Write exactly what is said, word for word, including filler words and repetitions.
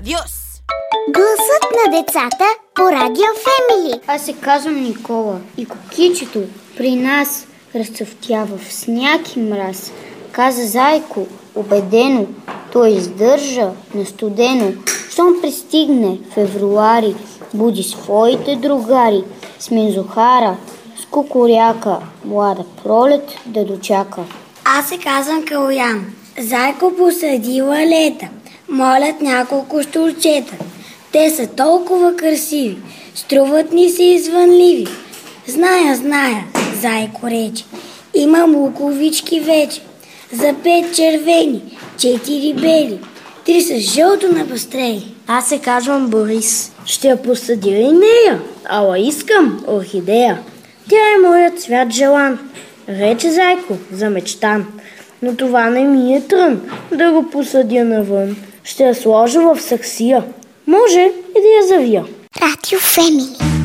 Радиус. Гласът на децата по Радио Фемили. Аз се казвам Никола и кукичето при нас разцъфтява в сняг и мраз. Каза Зайко, убедено, той издържа на студено. Щом пристигне февруари, буди своите другари с Мензохара, с Кукуряка, млада пролет да дочака. Аз се казвам Калоян. Зайко посадила лета, молят няколко щурчета. Те са толкова красиви, струват ни се извънливи. Зная, зная, Зайко рече, имам луковички вече. За пет червени, четири бели, три са жълто напъстрели. Аз се казвам Борис. Ще я посадя и нея, ала искам орхидея. Тя е моят свят желан, рече Зайко замечтан. Но това не ми е трън да го посадя навън. Ще я сложа в саксия. Може и да я завия. Радио Фемили.